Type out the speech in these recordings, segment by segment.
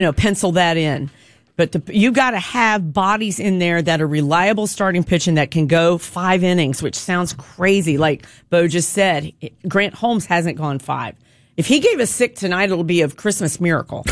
pencil that in. But you got to have bodies in there that are reliable starting pitching that can go 5 innings, which sounds crazy. Like Bo just said, Grant Holmes hasn't gone 5. If he gave us 6 tonight, it'll be a Christmas miracle.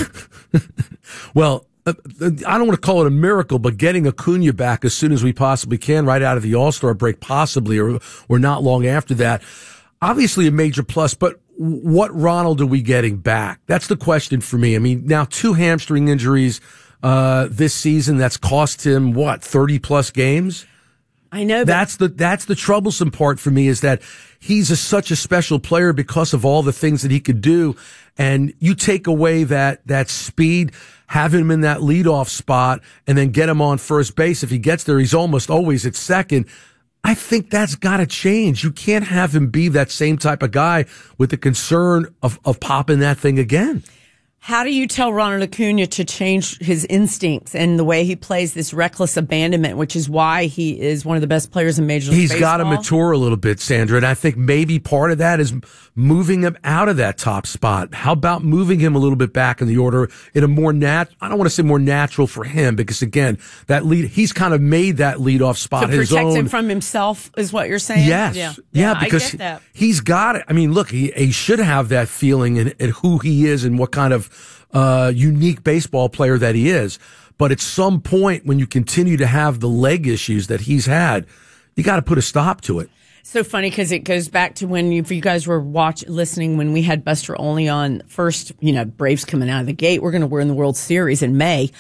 Well, I don't want to call it a miracle, but getting Acuna back as soon as we possibly can, right out of the All-Star break, possibly, or not long after that, obviously a major plus. But what Ronald are we getting back? That's the question for me. I mean, now 2 hamstring injuries this season, that's cost him 30 plus games. I know. That's the troublesome part for me, is that he's such a special player because of all the things that he could do. And you take away that speed, have him in that leadoff spot, and then get him on first base. If he gets there, he's almost always at second. I think that's got to change. You can't have him be that same type of guy with the concern of popping that thing again. How do you tell Ronald Acuna to change his instincts and the way he plays this reckless abandonment, which is why he is one of the best players in Major League Baseball? He's got to mature a little bit, Sandra, and I think maybe part of that is moving him out of that top spot. How about moving him a little bit back in the order in a more I don't want to say more natural for him, because again, he's kind of made that leadoff spot his own. To protect him from himself is what you're saying? Yes. Yeah, because I get that. He's got it. I mean, look, he should have that feeling in who he is and what kind of unique baseball player that he is. But at some point, when you continue to have the leg issues that he's had, you got to put a stop to it. So funny, because it goes back to when you guys were listening when we had Buster Olney on first. Braves coming out of the gate. We're in the World Series in May,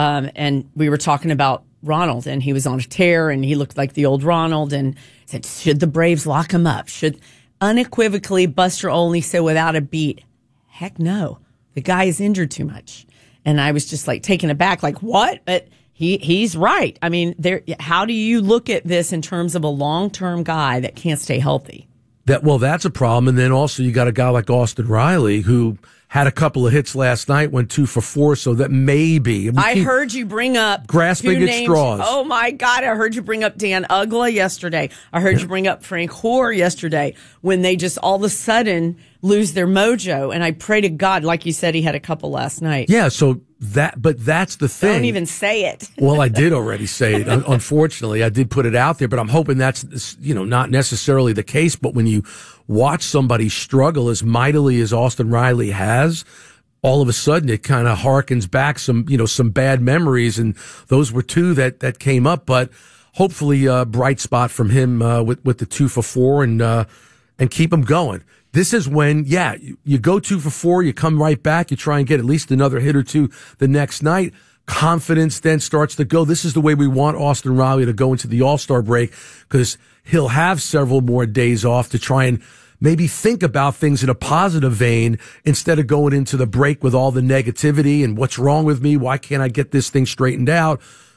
and we were talking about Ronald, and he was on a tear, and he looked like the old Ronald, and said, should the Braves lock him up? Unequivocally, Buster Olney said without a beat, heck no. The guy is injured too much. And I was just like taken aback, like, what? But he's right. I mean, how do you look at this in terms of a long-term guy that can't stay healthy? That's a problem. And then also you got a guy like Austin Riley, who had a couple of hits last night, went 2 for 4, so that maybe. I heard you bring up grasping at straws. Oh my God, I heard you bring up Dan Ugla yesterday. I heard you bring up Frank Hoare yesterday, when they just all of a sudden lose their mojo. And I pray to God, like you said, he had a couple last night. Yeah, but that's the thing. Don't even say it. Well, I did already say it. Unfortunately, I did put it out there, but I'm hoping that's, not necessarily the case. But when you watch somebody struggle as mightily as Austin Riley has, all of a sudden it kind of harkens back some bad memories. And those were 2 that came up, but hopefully a bright spot from him, with the 2 for 4 and keep him going. This is when, you go 2 for 4, you come right back, you try and get at least another hit or 2 the next night. Confidence then starts to go. This is the way we want Austin Riley to go into the All-Star break, because he'll have several more days off to try and maybe think about things in a positive vein instead of going into the break with all the negativity and what's wrong with me, why can't I get this thing straightened out.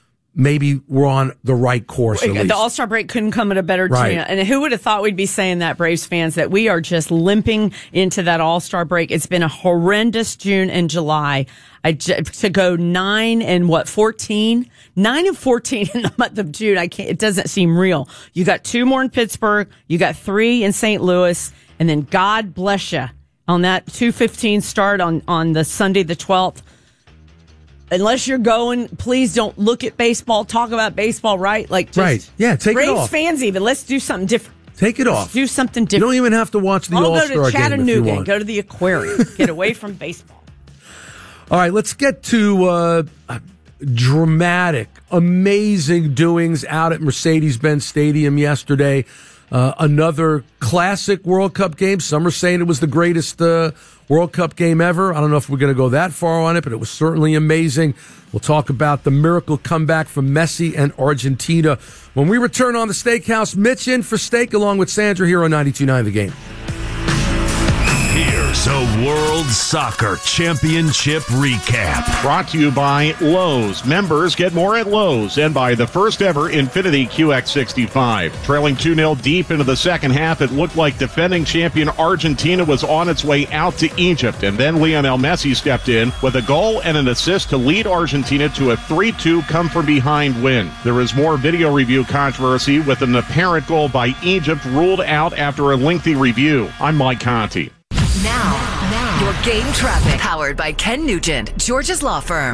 Maybe we're on the right course. The All-Star break couldn't come at a better time. And who would have thought we'd be saying that, Braves fans, that we are just limping into that All-Star break. It's been a horrendous June and July. To go 9 and 14? 9 and 14 in the month of June. It doesn't seem real. You got 2 more in Pittsburgh. You got 3 in St. Louis. And then God bless you on that 2:15 start on the Sunday, the 12th. Unless you're going, please don't look at baseball, talk about baseball, right? Right. Yeah, take it off. Braves fans even, let's do something different. Take it off. Do something different. You don't even have to watch the All-Star game. Go to Chattanooga and go to the aquarium. Get away from baseball. All right, let's get to dramatic, amazing doings out at Mercedes-Benz Stadium yesterday. Another classic World Cup game. Some are saying it was the greatest World Cup game ever. I don't know if we're going to go that far on it, but it was certainly amazing. We'll talk about the miracle comeback from Messi and Argentina when we return on the Steakhouse. Mitch in for steak along with Sandra here on 92.9 The Game. Here's a World Soccer Championship recap. Brought to you by Lowe's. Members get more at Lowe's, and by the first ever Infiniti QX65. Trailing 2-0 deep into the second half, it looked like defending champion Argentina was on its way out to Egypt, and then Lionel Messi stepped in with a goal and an assist to lead Argentina to a 3-2 come-from-behind win. There is more video review controversy with an apparent goal by Egypt ruled out after a lengthy review. I'm Mike Conti. Now, Your game traffic powered by Ken Nugent, Georgia's law firm.